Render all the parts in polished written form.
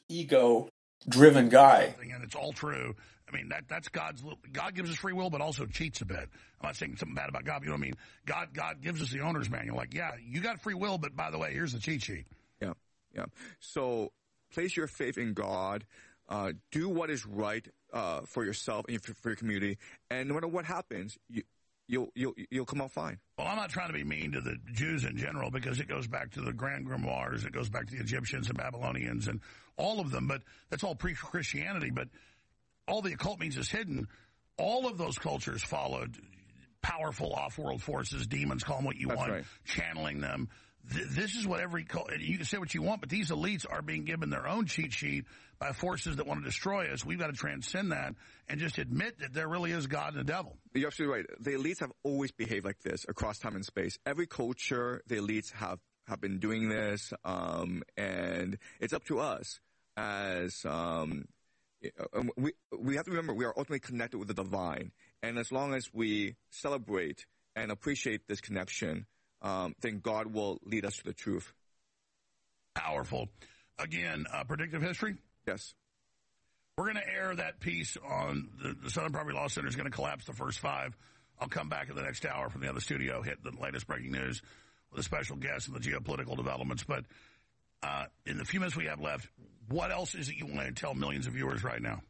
ego-driven guy. And it's all true. I mean, that's God gives us free will, but also cheats a bit. I'm not saying something bad about God. You know what I mean? God gives us the owner's manual. Like, yeah, you got free will, but by the way, here's the cheat sheet. Yeah. So place your faith in God. Do what is right for yourself and for your community. And no matter what happens, you'll come out fine. Well, I'm not trying to be mean to the Jews in general because it goes back to the Grand Grimoires. It goes back to the Egyptians and Babylonians and all of them. But that's all pre-Christianity. But all the occult means is hidden. All of those cultures followed powerful off-world forces, demons, call them what you want, right. Channeling them. This is what you can say what you want, but these elites are being given their own cheat sheet by forces that want to destroy us. We've got to transcend that and just admit that there really is God and the devil. You're absolutely right. The elites have always behaved like this across time and space. Every culture, the elites have been doing this, and it's up to us as we have to remember we are ultimately connected with the divine, and as long as we celebrate and appreciate this connection, then God will lead us to the truth. Powerful. Again, predictive history? Yes. We're going to air that piece on the Southern Poverty Law Center is going to collapse the first 5. I'll come back in the next hour from the other studio, hit the latest breaking news with a special guest and the geopolitical developments. But in the few minutes we have left, what else is it you want to tell millions of viewers right now?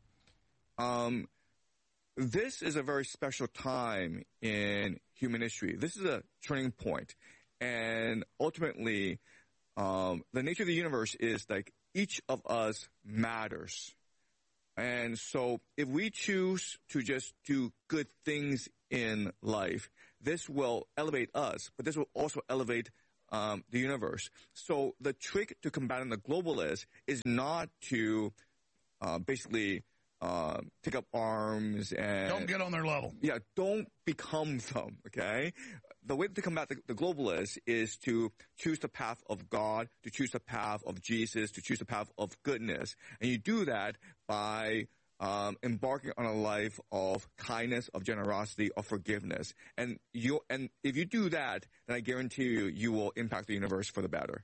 This is a very special time in human history. This is a turning point. And ultimately, the nature of the universe is like each of us matters. And so if we choose to just do good things in life, this will elevate us, but this will also elevate the universe. So the trick to combating the globalists is not to basically take up arms and don't get on their level. Yeah, don't become them, okay? The way to combat the globalists is to choose the path of God, to choose the path of Jesus, to choose the path of goodness. And you do that by embarking on a life of kindness, of generosity, of forgiveness. And if you do that, then I guarantee you will impact the universe for the better.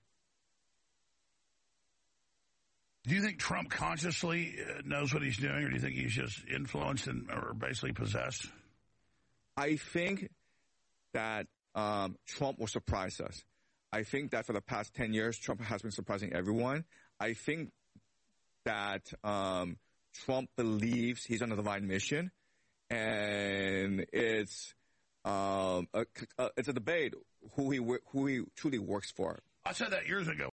Do you think Trump consciously knows what he's doing, or do you think he's just influenced or basically possessed? I think that Trump will surprise us. I think that for the past 10 years, Trump has been surprising everyone. I think that Trump believes he's on a divine mission, and it's a debate who he truly works for. I said that years ago.